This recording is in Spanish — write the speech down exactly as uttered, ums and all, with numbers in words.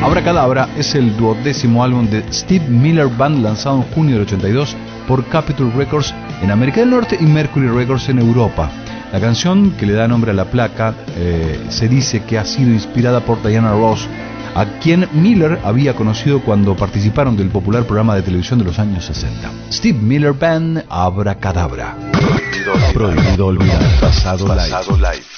Abracadabra es el duodécimo álbum de Steve Miller Band lanzado en junio del ochenta y dos por Capitol Records en América del Norte y Mercury Records en Europa. La canción que le da nombre a la placa eh, se dice que ha sido inspirada por Diana Ross, a quien Miller había conocido cuando participaron del popular programa de televisión de los años sesenta. Steve Miller Band, Abracadabra. Prohibido olvidar. Prohibido olvidar. Pasado, Pasado Live.